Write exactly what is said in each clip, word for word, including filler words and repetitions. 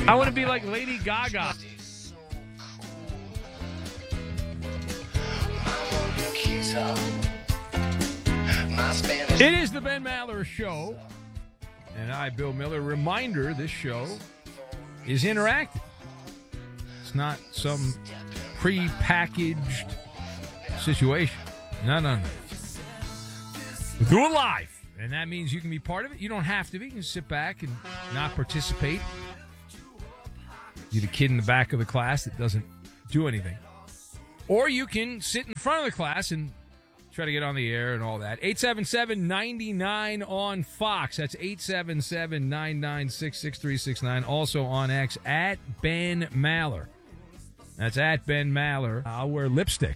I want to be like Lady Gaga. It is the Ben Maller Show. And I, Bill Miller, reminder, this show is interactive. It's not some pre-packaged situation. No, no, no. We do it live. And that means you can be part of it. You don't have to be. You can sit back and not participate. You're the kid in the back of the class that doesn't do anything. Or you can sit in front of the class and try to get on the air and all that. eight seven seven, nine nine on Fox. That's eight seven seven, nine nine six, six three six nine. Also on X, at Ben Maller. That's at Ben Maller. I'll wear lipstick.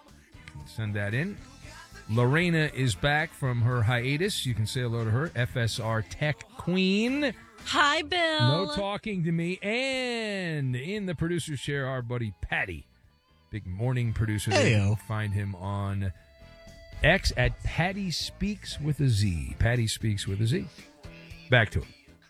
Send that in. Lorena is back from her hiatus. You can say hello to her. F S R Tech Queen. Hi, Bill. No talking to me. And in the producer's chair, our buddy Patty. Big morning producer. Hey-o. Find him on X at Patty Speaks with a Z. Patty Speaks with a Z. Back to it.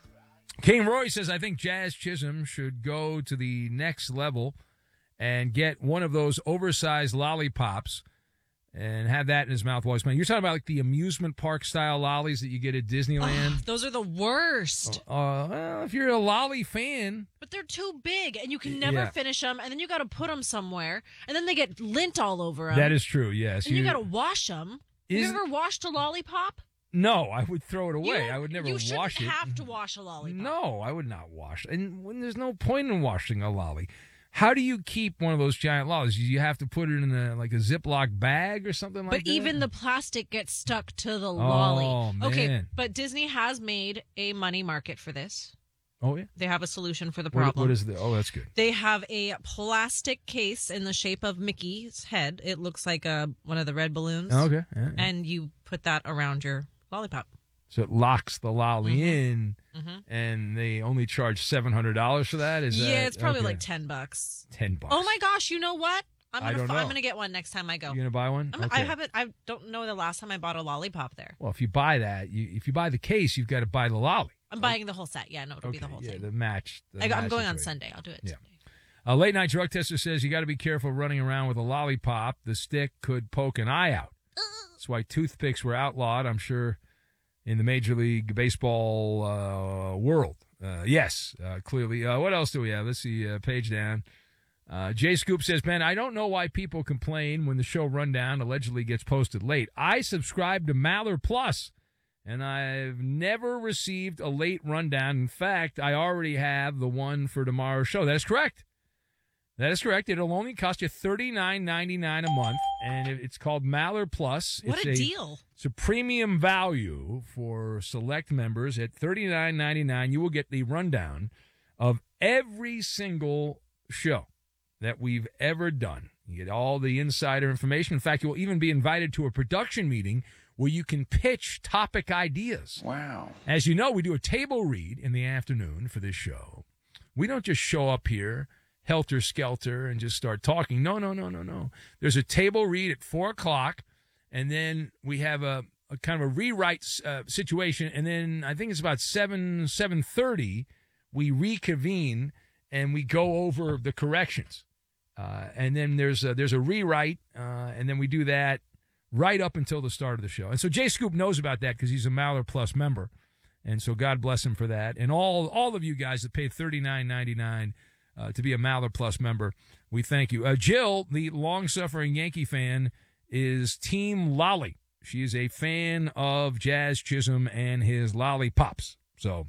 King Roy says, I think Jazz Chisholm should go to the next level and get one of those oversized lollipops and have that in his mouth while he's playing. You're talking about like the amusement park style lollies that you get at Disneyland? Oh, those are the worst. Uh, well, if you're a lolly fan. But they're too big, and you can never Yeah. finish them, and then you got to put them somewhere, and then they get lint all over them. That is true, yes. And you, you got to wash them. Have you ever washed a lollipop? No, I would throw it away. You, I would never you wash shouldn't it. have to wash a lollipop. No, I would not wash. And when there's no point in washing a lolly. How do you keep one of those giant lollies? You have to put it in a like a Ziploc bag or something like but that? But even the plastic gets stuck to the lolly. Oh, man. Okay, but Disney has made a money market for this. Oh, yeah? They have a solution for the What, problem. what is the? Oh, that's good. They have a plastic case in the shape of Mickey's head. It looks like a, one of the red balloons. Oh, okay. Yeah, yeah. And you put that around your lollipop. So it locks the lolly Mm-hmm. in, mm-hmm. and they only charge seven hundred dollars for that? Is yeah, that, it's probably okay. like ten bucks. ten bucks. Oh, my gosh. You know what? I'm I gonna don't fi- know. I'm gonna get one next time I go. You gonna buy one? I'm, okay. I haven't. I don't know the last time I bought a lollipop there. Well, if you buy that, you, if you buy the case, you've got to buy the lolly. I'm buying the whole set. Yeah, no, it'll Okay, be the whole yeah, thing. the match. The I, I'm match going on situation. Sunday. I'll do it. Yeah. Sunday. A late night drug tester says you got to be careful running around with a lollipop. The stick could poke an eye out. That's why toothpicks were outlawed, I'm sure, in the Major League Baseball uh, world. Uh, yes, uh, clearly. Uh, what else do we have? Let's see. Uh, page down. Uh, Jay Scoop says, Ben, I don't know why people complain when the show rundown allegedly gets posted late. I subscribe to Maller Plus, and I've never received a late rundown. In fact, I already have the one for tomorrow's show. That is correct. That is correct. It'll only cost you thirty-nine ninety-nine a month, and it's called Maller Plus. What it's a, a deal. It's a premium value for select members. At thirty-nine ninety-nine, you will get the rundown of every single show that we've ever done. You get all the insider information. In fact, you'll even be invited to a production meeting where you can pitch topic ideas. Wow. As you know, we do a table read in the afternoon for this show. We don't just show up here helter-skelter and just start talking. No, no, no, no, no. There's a table read at four o'clock, and then we have a, a kind of a rewrite uh, situation, and then I think it's about seven, seven thirty, we reconvene, and we go over the corrections. Uh, and then there's a, there's a rewrite, uh, and then we do that right up until the start of the show. And so Jay Scoop knows about that because he's a Maller Plus member, and so God bless him for that. And all all of you guys that pay thirty-nine ninety-nine Uh, to be a Maller Plus member, we thank you. Uh, Jill, the long-suffering Yankee fan, is Team Lolly. She is a fan of Jazz Chisholm and his lollipops. So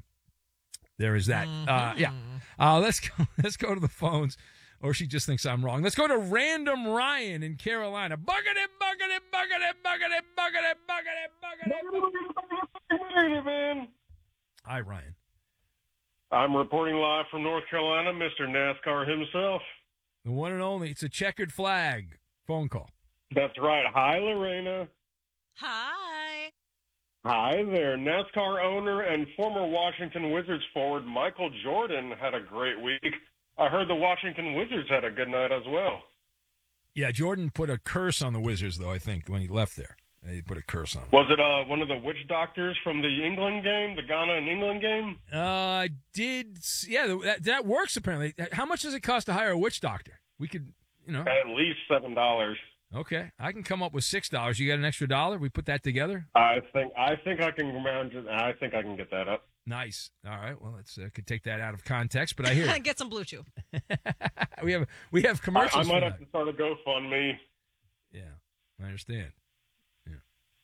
there is that. Mm-hmm. Uh, yeah. Uh, let's go. Let's go to the phones, or she just thinks I'm wrong. Let's go to Random Ryan in Carolina. Buggity, buggity, buggity, buggity, buggity, buggity, buggity, buggity. Hi, Ryan. I'm reporting live from North Carolina, Mister NASCAR himself. The one and only. It's a checkered flag phone call. That's right. Hi, Lorena. Hi. Hi there. NASCAR owner and former Washington Wizards forward Michael Jordan had a great week. I heard the Washington Wizards had a good night as well. Yeah, Jordan put a curse on the Wizards, though, I think, when he left there. They put a curse on him. Was it uh, one of the witch doctors from the England game, the Ghana and England game? Uh, I did. Yeah, that, that works apparently. How much does it cost to hire a witch doctor? We could, you know. At least seven dollars. Okay, I can come up with six dollars. You got an extra dollar? We put that together. I think I think I can manage. I think I can get that up. Nice. All right. Well, let's uh, could take that out of context, but I hear get some Bluetooth. we have we have commercials. I, I might for have that. to start a GoFundMe. Yeah, I understand. Yeah.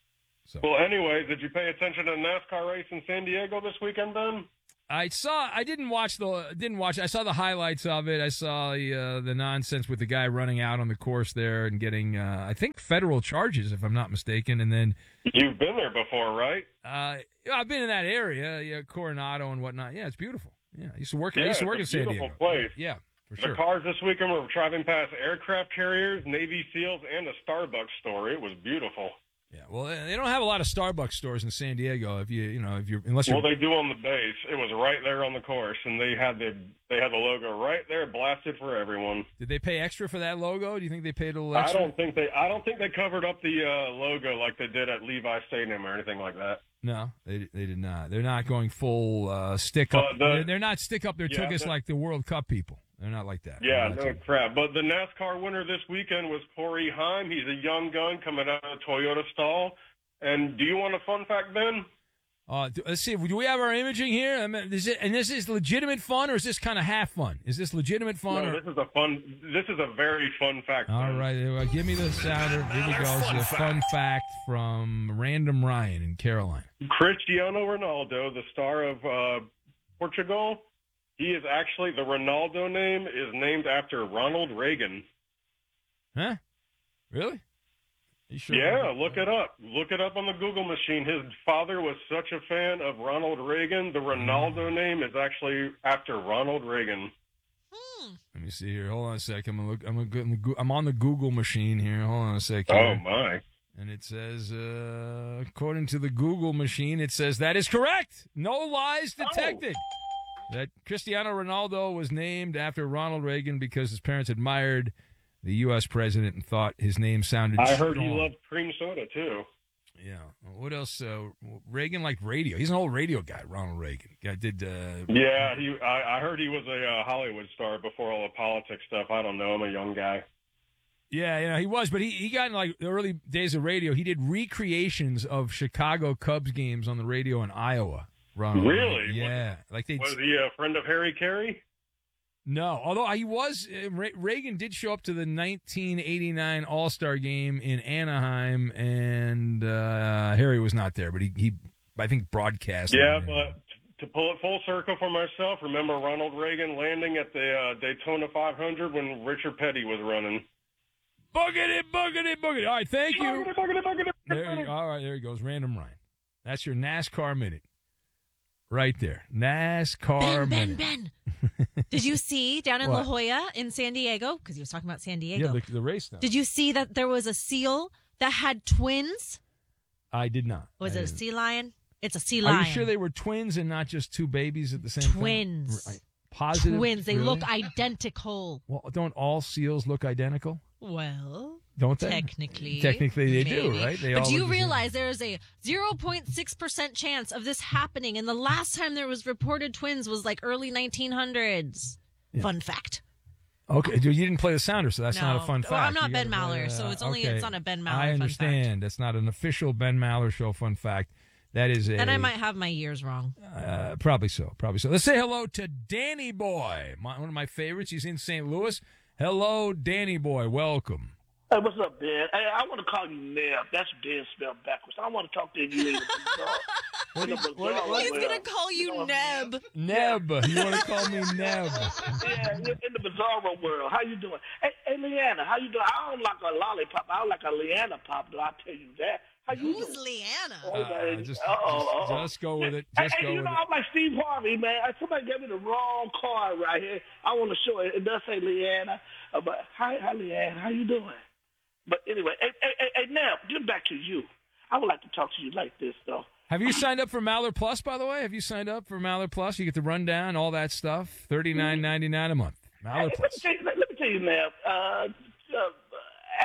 So. Well, anyway, did you pay attention to the NASCAR race in San Diego this weekend, Ben? I saw. I didn't watch the. Didn't watch. I saw the highlights of it. I saw the uh, the nonsense with the guy running out on the course there and getting, uh, I think, federal charges, if I'm not mistaken. And then you've been there before, right? Uh, I've been in that area, yeah, Coronado and whatnot. Yeah, it's beautiful. Yeah, I used to work. Yeah, I used to work in it's a San Diego. beautiful place. Yeah, for the sure. cars this weekend were driving past aircraft carriers, Navy SEALs, and a Starbucks store. It was beautiful. Yeah, well, they don't have a lot of Starbucks stores in San Diego. If you, you know, if you're unless you're. Well, they do on the base. It was right there on the course, and they had the they had the logo right there, blasted for everyone. Did they pay extra for that logo? Do you think they paid a little extra? I don't think they. I don't think they covered up the uh, logo like they did at Levi Stadium or anything like that. No, they they did not. They're not going full uh, stick up. Uh, the, they're, they're not stick up their yeah, tuchus the, like the World Cup people. They're not like that. Yeah, no no crap. But the NASCAR winner this weekend was Corey Heim. He's a young gun coming out of the Toyota stall. And do you want a fun fact, Ben? Uh, let's see. Do we have our imaging here? I mean, is it, and this is legitimate fun, or is this kind of half fun? Is this legitimate fun? No, or? this is a fun. This is a very fun fact. All Ben. right, give me the sounder. Here we go. It's a fun fact from Random Ryan in Carolina. Cristiano Ronaldo, the star of uh, Portugal, he is actually the Ronaldo name is named after Ronald Reagan. Huh? Really? Sure yeah, look it up. Look it up on the Google machine. His father was such a fan of Ronald Reagan. The Ronaldo name is actually after Ronald Reagan. Hmm. Let me see here. Hold on a sec. I'm gonna look. I'm gonna. I'm on the Google machine here. Hold on a sec. Here. Oh my! And it says, uh, according to the Google machine, it says that is correct. No lies detected. Oh. That Cristiano Ronaldo was named after Ronald Reagan because his parents admired the U S president and thought his name sounded I heard strong. he loved cream soda, too. Yeah. What else? Uh, Reagan liked radio. He's an old radio guy, Ronald Reagan. Guy did. Uh, yeah, he. I, I heard he was a uh, Hollywood star before all the politics stuff. I don't know. I'm a young guy. Yeah, you know, he was, but he, he got in like the early days of radio. He did recreations of Chicago Cubs games on the radio in Iowa. Ronald really? Reagan. Yeah. Was, like they. Was he a friend of Harry Carey? No, although he was, Reagan did show up to the nineteen eighty-nine All-Star game in Anaheim, and uh, Harry was not there, but he, he I think, broadcast. Yeah, but to pull it full circle for myself, remember Ronald Reagan landing at the uh, Daytona five hundred when Richard Petty was running. Boogity, boogity, boogity. All right, thank you. Boogity, boogity, boogity, there you all right, there he goes. Random Ryan. That's your NASCAR minute. Right there. NASCAR Ben, minute. Ben, Ben. Did you see down in What? La Jolla in San Diego? Because he was talking about San Diego. Yeah, the, the race now. Did you see that there was a seal that had twins? I did not. Was I it a didn't. sea lion? It's a sea lion. Are you sure they were twins and not just two babies at the same time? Twins. Right. Positive? Twins. They Really? look identical. Well, don't all seals look identical? Well, Don't they? technically. Technically they do, maybe. right? They but all do you look the same. realize there is a zero point six percent chance of this happening? And the last time there was reported twins was like early nineteen hundreds. Yeah. Fun fact. Okay, you didn't play the sounder, so that's No. not a fun fact. Well, I'm not You Ben gotta play, Maller, so uh, it's only okay. it's not a Ben Maller I fun fact. understand. That's not an official Ben Maller show fun fact. That is a. Then I might have my years wrong. Uh, probably so. Probably so. Let's say hello to Danny Boy, my, one of my favorites. He's in Saint Louis. Hello, Danny Boy. Welcome. Hey, what's up, Ben? Hey, I want to call you Neb. That's Ben spelled backwards. I want to talk to you in the bazaar. What In the do you- bazaar what- what- He's world. going to call you know, Neb. Neb. You want to call me Neb? Yeah, in the bizarro world. How you doing? Hey, hey, Leanna, how you doing? I don't like a lollipop. I don't like a Leanna pop, though. I'll tell you that. How you Who's doing? Leanna? Oh, Uh, man. just, Uh-oh, just, uh-oh. just go with it. Hey, Just hey, go you with know, it. I'm like Steve Harvey, man. Somebody gave me the wrong card right here. I want to show it. It does say Leanna. Uh, but hi, hi, Leanna. How you doing? But anyway, hey, hey, hey, hey, now, get back to you. I would like to talk to you like this, though. Have you signed up for Maller Plus, by the way? Have you signed up for Maller Plus? You get the rundown, all that stuff. thirty-nine ninety-nine a month. Maller Hey, let, me Plus. tell you, let, let me tell you, now, uh, uh,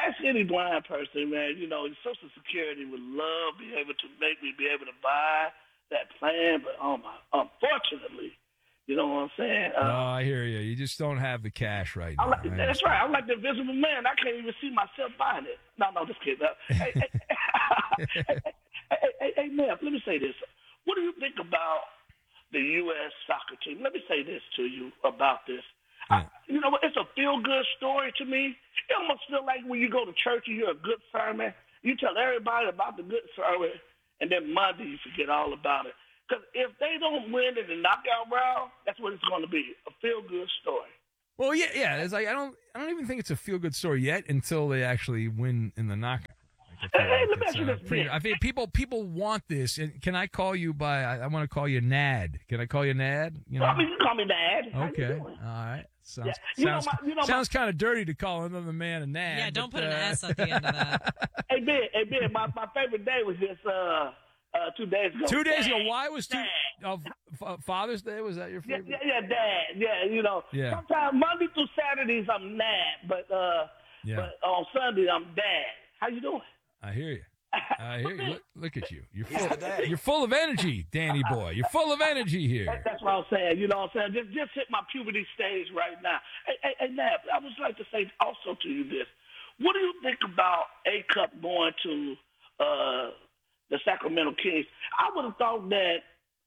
ask any blind person, man, you know, Social Security would love be able to make me be able to buy that plan, but um, unfortunately, you know what I'm saying? Uh, oh, I hear you. You just don't have the cash right now. Like, that's right. I'm like the invisible man. I can't even see myself buying it. No, no, just kidding. Uh, hey, hey, hey, hey, hey, hey, Nev, let me say this. What do you think about the U S soccer team? Let me say this to you about this. Yeah. I, you know what? It's a feel-good story to me. It almost feel like when you go to church and you're a good sermon, you tell everybody about the good sermon, and then Monday you forget all about it. Because if they don't win in the knockout round, that's what it's going to be, a feel-good story. Well, yeah, yeah. It's like I don't, I don't even think it's a feel-good story yet until they actually win in the knockout. Like, I, hey, like let me ask you uh, this. pretty, I think people, people want this. And can I call you by? I, I want to call you Nad. Can I call you Nad? You know? I mean, you can call me Nad. How Okay. you doing? All right. Sounds, Yeah. You know sounds, my- you know my- sounds kind of dirty to call another man a Nad. Yeah, don't but, put an uh, S at the end of that. Hey, Ben, hey, Ben, my, my favorite day was just uh, uh, two days ago. Two days Dad. ago. Why was two? Dad. Of uh, Father's Day? Was that your Yeah, favorite? yeah, yeah, Dad. Yeah, you know. Yeah. Sometimes Monday through Saturdays I'm Nad, but uh, Yeah. but on Sunday I'm Dad. How you doing? I hear you. I hear you. Look, look at you. You're full, you're full of energy, Danny boy. You're full of energy here. That, that's what I'm saying. You know what I'm saying? Just, just hit my puberty stage right now. Hey, hey, hey, Nab, I would like to say also to you this. What do you think about A-Cup going to uh, the Sacramento Kings? I would have thought that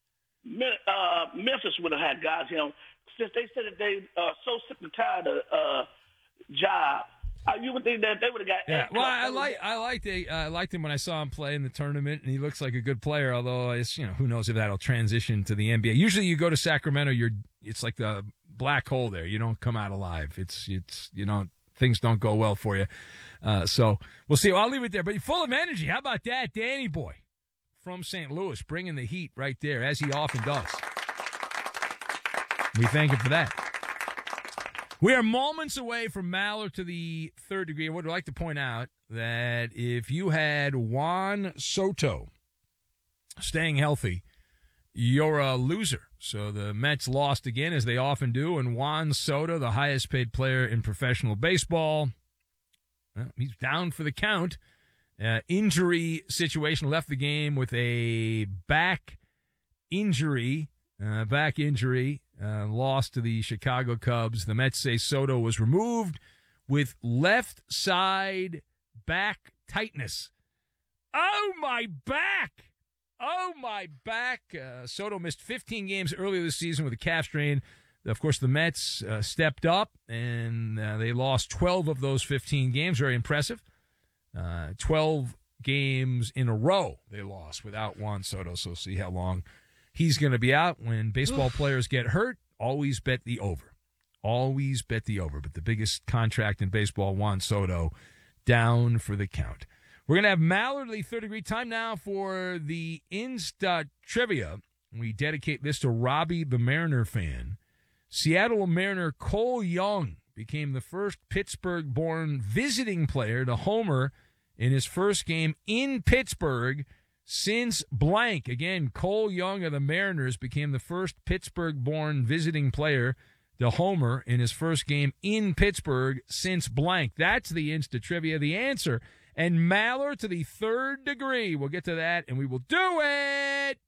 uh, Memphis would have had guys here since they said that they are so sick and tired of uh, job. Uh, you would think that they would have got. Yeah, A-Cup. well, I like I liked the, I liked him when I saw him play in the tournament, and he looks like a good player. Although it's you know who knows if that'll transition to the N B A. Usually, you go to Sacramento, you're it's like the black hole there. You don't come out alive. It's it's you know things don't go well for you. Uh, so we'll see. I'll leave it there. But you're full of energy. How about that, Danny boy from Saint Louis, bringing the heat right there as he often does. We thank him for that. We are moments away from Maller to the third degree. I would like to point out that if you had Juan Soto staying healthy, you're a loser. So the Mets lost again, as they often do, and Juan Soto, the highest paid player in professional baseball, well, he's down for the count. Uh, injury situation, left the game with a back injury, uh, back injury. Uh, lost to the Chicago Cubs. The Mets say Soto was removed with left side back tightness. Oh, my back! Oh, my back! Uh, Soto missed fifteen games earlier this season with a calf strain. Of course, the Mets uh, stepped up, and uh, they lost twelve of those fifteen games. Very impressive. Uh, twelve games in a row they lost without Juan Soto, so see how long he's going to be out. When baseball players get hurt, always bet the over. Always bet the over. But the biggest contract in baseball, Juan Soto, down for the count. We're going to have Mallard, the third degree. Time now for the Insta Trivia. We dedicate this to Robbie, the Mariner fan. Seattle Mariner Cole Young became the first Pittsburgh-born visiting player to homer in his first game in Pittsburgh since blank. Again, Cole Young of the Mariners became the first Pittsburgh-born visiting player to homer in his first game in Pittsburgh since blank. That's the Insta Trivia, the answer. And Maller to the third degree. We'll get to that, and we will do it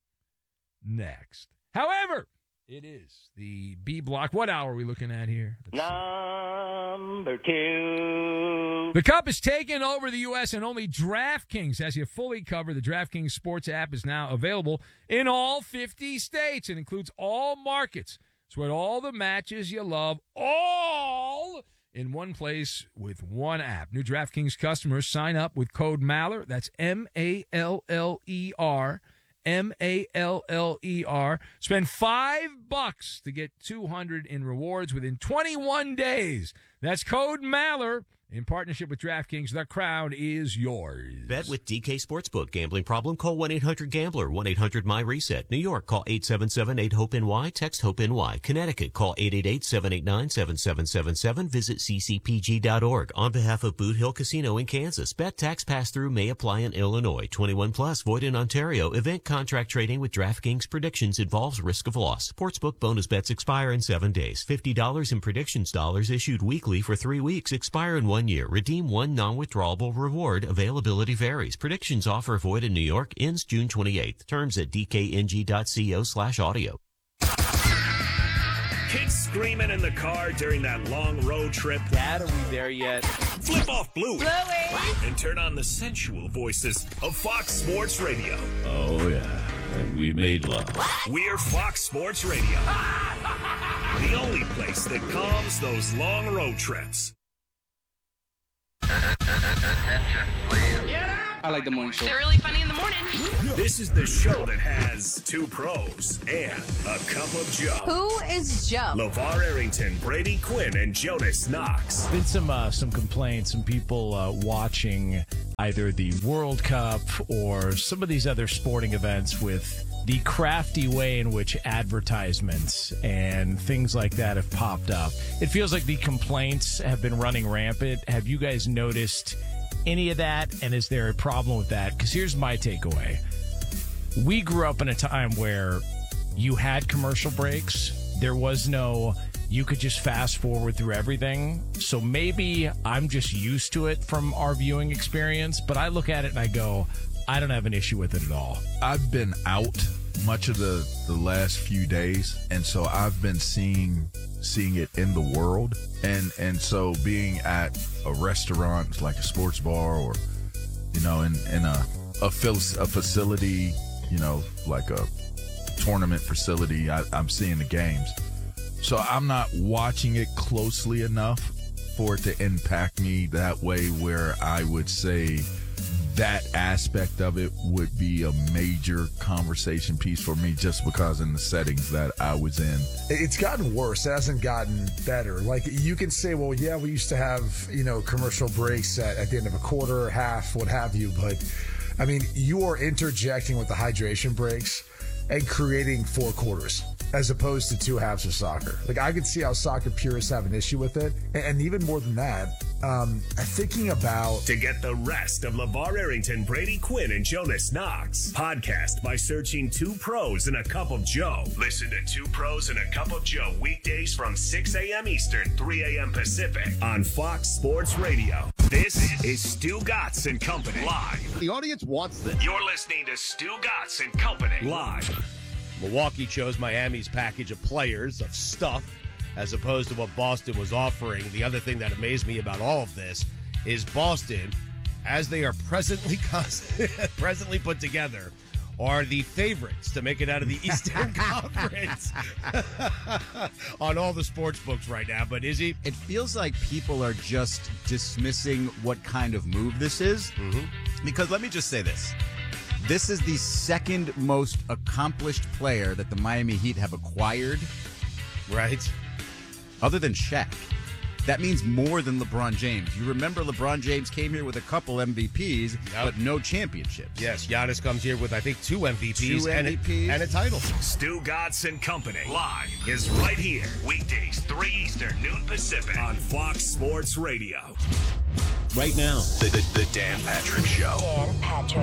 next. However, it is the B block. What hour are we looking at here? Let's Number two. The Cup is taking over the U S and only DraftKings has you fully covered. The DraftKings Sports app is now available in all fifty states. It includes all markets. It's what all the matches you love, all in one place with one app. New DraftKings customers sign up with code Maller. That's M A L L E R. M A L L E R. Spend five bucks to get two hundred in rewards within twenty-one days. That's code Maller. In partnership with DraftKings, the crown is yours. Bet with D K Sportsbook. Gambling problem? Call one eight hundred gambler. one eight hundred my reset. New York, call eight seven seven eight hope N Y. Text HOPE-NY. Connecticut, call eight eight eight seven eight nine seven seven seven seven. Visit c c p g dot org. On behalf of Boot Hill Casino in Kansas, bet tax pass-through may apply in Illinois. twenty-one plus, void in Ontario. Event contract trading with DraftKings predictions involves risk of loss. Sportsbook bonus bets expire in seven days. fifty dollars in predictions dollars issued weekly. exclusively for three weeks. Expire in one year. Redeem one non-withdrawable reward. Availability varies. Predictions offer void in New York. Ends June twenty-eighth. Terms at dkng.co slash audio. Kids screaming in the car during that long road trip. Dad, are we there yet? Flip off Bluey. Bluey. And turn on the sensual voices of Fox Sports Radio. Oh, yeah. And we made love. We're Fox Sports Radio. The only place that calms those long road trips. I like the morning show. They're really funny in the morning. This is the show that has two pros and a cup of Joe. Who is Joe? LeVar Arrington, Brady Quinn, and Jonas Knox. Been some uh, some complaints, some people uh, watching either the World Cup or some of these other sporting events with the crafty way in which advertisements and things like that have popped up. It feels like the complaints have been running rampant. Have you guys noticed any of that, and is there a problem with that? Because here's my takeaway. We grew up in a time where you had commercial breaks. There was no, you could just fast forward through everything. So maybe I'm just used to it from our viewing experience, but I look at it and I go, I don't have an issue with it at all. I've been out much of the, the last few days, and so I've been seeing seeing it in the world. And and so being at a restaurant like a sports bar, or, you know, in, in a, a, fil- a facility, you know, like a tournament facility, I, I'm seeing the games. So I'm not watching it closely enough for it to impact me that way, where I would say that aspect of it would be a major conversation piece for me, just because in the settings that I was in. It's gotten worse. It hasn't gotten better. Like, you can say, well, yeah, we used to have, you know, commercial breaks at, at the end of a quarter, half, what have you. But, I mean, you are interjecting with the hydration breaks and creating four quarters as opposed to two halves of soccer. Like, I could see how soccer purists have an issue with it. And, and even more than that, um, thinking about... To get the rest of LeVar Arrington, Brady Quinn, and Jonas Knox, podcast by searching Two Pros and a Cup of Joe. Listen to Two Pros and a Cup of Joe weekdays from six a.m. Eastern, three a.m. Pacific on Fox Sports Radio. This is Stu Gatz and Company live. The audience wants this. You're listening to Stu Gatz and Company live. Milwaukee chose Miami's package of players, of stuff, as opposed to what Boston was offering. The other thing that amazed me about all of this is Boston, as they are presently presently put together, are the favorites to make it out of the Eastern Conference on all the sports books right now. But is he? It feels like people are just dismissing what kind of move this is. Mm-hmm. Because let me just say this. This is the second most accomplished player that the Miami Heat have acquired. Right. Other than Shaq. That means more than LeBron James. You remember LeBron James came here with a couple M V Ps, yep, but no championships. Yes, Giannis comes here with, I think, two M V Ps, two and, M V Ps. A, and a title. Stu Gatz and Company live is right here. Weekdays, three Eastern, noon Pacific on Fox Sports Radio. Right now, The, the, the Dan Patrick Show. Dan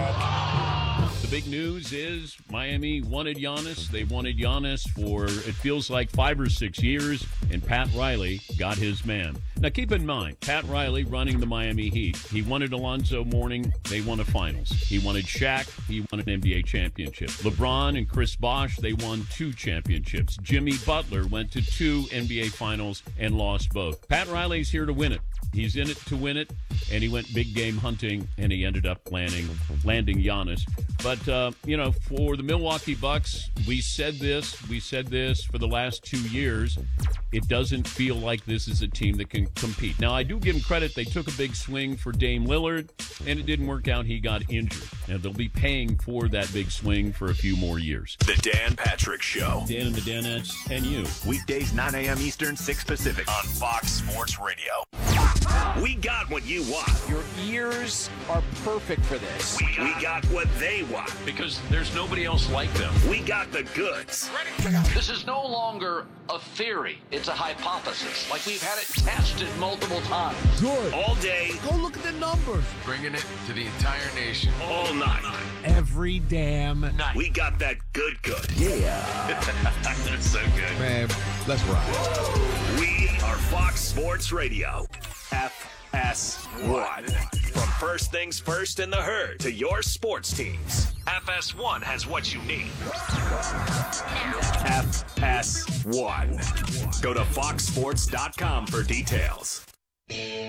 Patrick. The big news is Miami wanted Giannis. They wanted Giannis for, it feels like, five or six years, and Pat Riley got his man. Now, keep in mind, Pat Riley running the Miami Heat. He wanted Alonzo Mourning. They won a finals. He wanted Shaq. He won an N B A championship. LeBron and Chris Bosh, they won two championships. Jimmy Butler went to two N B A finals and lost both. Pat Riley's here to win it. He's in it to win it, and he went big game hunting, and he ended up landing landing Giannis. But, uh, you know, for the Milwaukee Bucks, we said this, we said this for the last two years. It doesn't feel like this is a team that can compete. Now, I do give them credit. They took a big swing for Dame Lillard, and it didn't work out. He got injured. And they'll be paying for that big swing for a few more years. The Dan Patrick Show. Dan and the Danettes and you. Weekdays, nine a.m. Eastern, six Pacific on Fox Sports Radio. We got what you want. Your ears are perfect for this. We, we got what they want. Because there's nobody else like them. We got the goods. This is no longer a theory. It's a hypothesis. Like we've had it tested multiple times. Good. All day. Go look at the numbers. Bringing it to the entire nation. All night. Every damn night. We got that good good. Yeah. That's so good. Man, let's ride. We are are Fox Sports Radio. F S one. From first things first in the herd to your sports teams, F S one has what you need. F S one. Go to fox sports dot com for details.